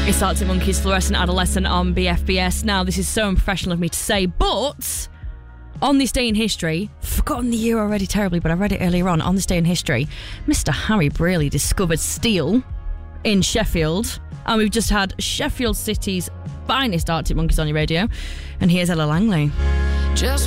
It's Arctic Monkeys, Fluorescent Adolescent on BFBS. Now, this is so unprofessional of me to say, but on this day in history, forgotten the year already terribly, but I read it earlier on this day in history, Mr. Harry Braley discovered steel in Sheffield, and we've just had Sheffield City's finest Arctic Monkeys on your radio, and here's Ella Langley. Just